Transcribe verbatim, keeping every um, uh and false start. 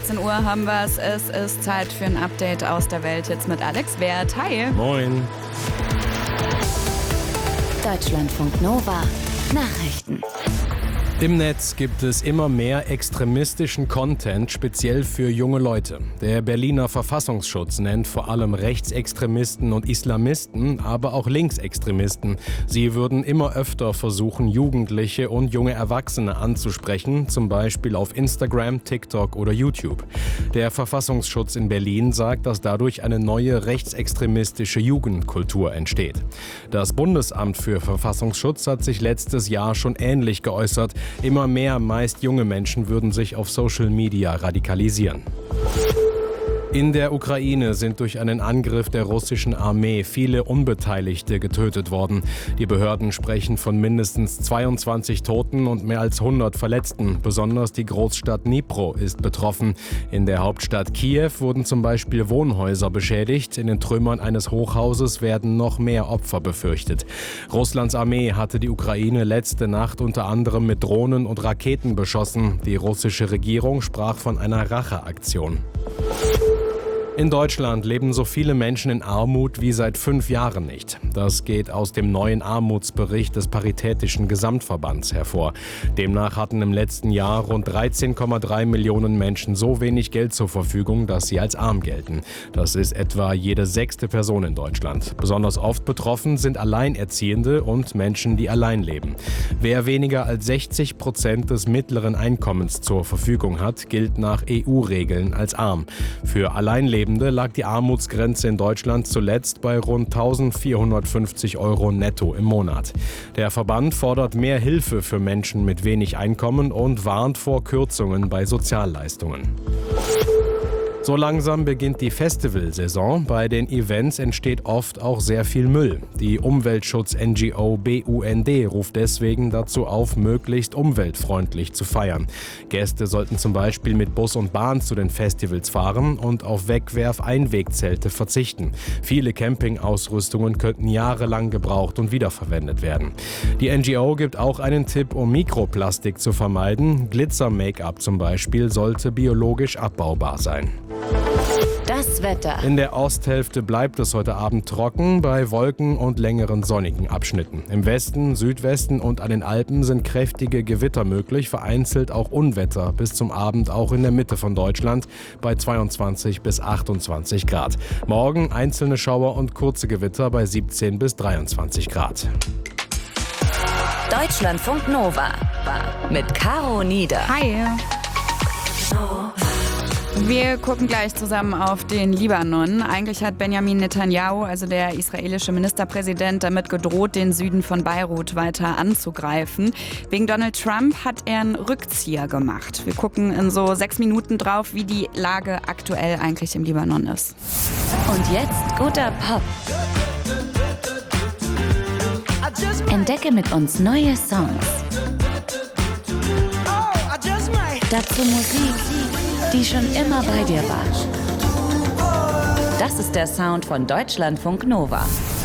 dreizehn Uhr haben wir es. Es ist Zeit für ein Update aus der Welt jetzt mit Alex Wert. Hi. Moin. Deutschlandfunk Nova. Nachrichten. Im Netz gibt es immer mehr extremistischen Content, speziell für junge Leute. Der Berliner Verfassungsschutz nennt vor allem Rechtsextremisten und Islamisten, aber auch Linksextremisten. Sie würden immer öfter versuchen, Jugendliche und junge Erwachsene anzusprechen, zum Beispiel auf Instagram, TikTok oder YouTube. Der Verfassungsschutz in Berlin sagt, dass dadurch eine neue rechtsextremistische Jugendkultur entsteht. Das Bundesamt für Verfassungsschutz hat sich letztes Jahr schon ähnlich geäußert. Immer mehr, meist junge Menschen würden sich auf Social Media radikalisieren. In der Ukraine sind durch einen Angriff der russischen Armee viele Unbeteiligte getötet worden. Die Behörden sprechen von mindestens zweiundzwanzig Toten und mehr als hundert Verletzten. Besonders die Großstadt Dnipro ist betroffen. In der Hauptstadt Kiew wurden zum Beispiel Wohnhäuser beschädigt. In den Trümmern eines Hochhauses werden noch mehr Opfer befürchtet. Russlands Armee hatte die Ukraine letzte Nacht unter anderem mit Drohnen und Raketen beschossen. Die russische Regierung sprach von einer Racheaktion. In Deutschland leben so viele Menschen in Armut wie seit fünf Jahren nicht. Das geht aus dem neuen Armutsbericht des Paritätischen Gesamtverbands hervor. Demnach hatten im letzten Jahr rund dreizehn Komma drei Millionen Menschen so wenig Geld zur Verfügung, dass sie als arm gelten. Das ist etwa jede sechste Person in Deutschland. Besonders oft betroffen sind Alleinerziehende und Menschen, die allein leben. Wer weniger als sechzig Prozent des mittleren Einkommens zur Verfügung hat, gilt nach E U-Regeln als arm. Für Alleinlebende lag die Armutsgrenze in Deutschland zuletzt bei rund eintausendvierhundertfünfzig Euro netto im Monat. Der Verband fordert mehr Hilfe für Menschen mit wenig Einkommen und warnt vor Kürzungen bei Sozialleistungen. So langsam beginnt die Festivalsaison. Bei den Events entsteht oft auch sehr viel Müll. Die Umweltschutz-N G O B U N D ruft deswegen dazu auf, möglichst umweltfreundlich zu feiern. Gäste sollten zum Beispiel mit Bus und Bahn zu den Festivals fahren und auf Wegwerf-Einwegzelte verzichten. Viele Campingausrüstungen könnten jahrelang gebraucht und wiederverwendet werden. Die N G O gibt auch einen Tipp, um Mikroplastik zu vermeiden. Glitzer-Make-up zum Beispiel sollte biologisch abbaubar sein. Das Wetter. In der Osthälfte bleibt es heute Abend trocken, bei Wolken und längeren sonnigen Abschnitten. Im Westen, Südwesten und an den Alpen sind kräftige Gewitter möglich, vereinzelt auch Unwetter bis zum Abend auch in der Mitte von Deutschland bei zweiundzwanzig bis achtundzwanzig Grad. Morgen einzelne Schauer und kurze Gewitter bei siebzehn bis dreiundzwanzig Grad. Deutschlandfunk Nova mit Caro Nieder. Hi. Wir gucken gleich zusammen auf den Libanon. Eigentlich hat Benjamin Netanyahu, also der israelische Ministerpräsident, damit gedroht, den Süden von Beirut weiter anzugreifen. Wegen Donald Trump hat er einen Rückzieher gemacht. Wir gucken in so sechs Minuten drauf, wie die Lage aktuell eigentlich im Libanon ist. Und jetzt guter Pop. Entdecke mit uns neue Songs. Dazu Musik, die schon immer bei dir war. Das ist der Sound von Deutschlandfunk Nova.